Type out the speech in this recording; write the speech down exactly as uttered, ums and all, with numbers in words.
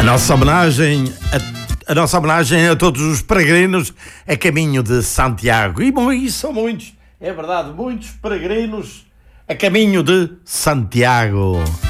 nossa homenagem a, a nossa homenagem a todos os peregrinos a caminho de Santiago. E bom, e são muitos, é verdade, muitos peregrinos a caminho de Santiago.